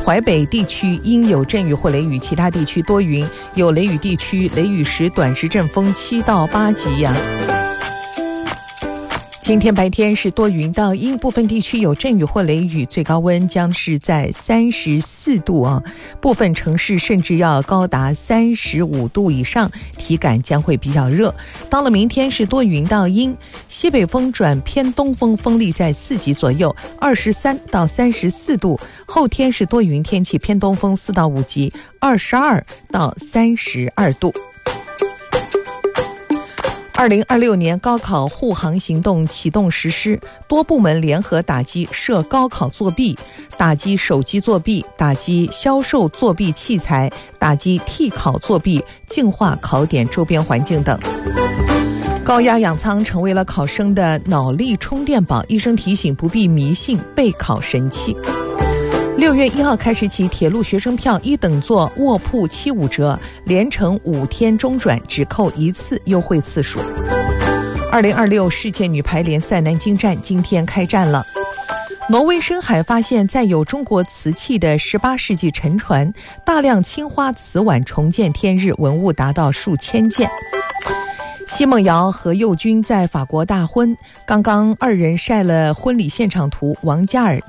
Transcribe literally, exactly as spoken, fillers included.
淮北地区阴有阵雨或雷雨，其他地区多云，有雷雨地区雷雨时短时阵风七到八级呀、啊。今天白天是多云到阴，部分地区有阵雨或雷雨，最高温将是在三十四度啊，部分城市甚至要高达三十五度以上，体感将会比较热。到了明天是多云到阴，西北风转偏东风，风力在四级左右，二十三到三十四度。后天是多云天气，偏东风四到五级，二十二到三十二度。二零二六年高考护航行动启动实施，多部门联合打击涉高考作弊，打击手机作弊，打击销售作弊器材，打击替考作弊，净化考点周边环境等。高压氧舱成为了考生的脑力充电宝，医生提醒不必迷信备考神器。六月一号开始起，铁路学生票一等座卧铺七五折，连程五天中转只扣一次优惠次数。二零二六世界女排联赛南京站今天开战了。挪威深海发现载有中国瓷器的十八世纪沉船，大量青花瓷碗重见天日，文物达到数千件。奚梦瑶和佑君在法国大婚，刚刚二人晒了婚礼现场图，王嘉尔